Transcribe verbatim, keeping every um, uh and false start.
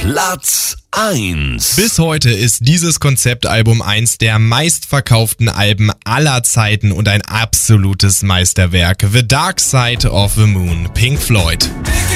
Platz eins. Bis heute ist dieses Konzeptalbum eins der meistverkauften Alben aller Zeiten und ein absolutes Meisterwerk. The Dark Side of the Moon, Pink Floyd.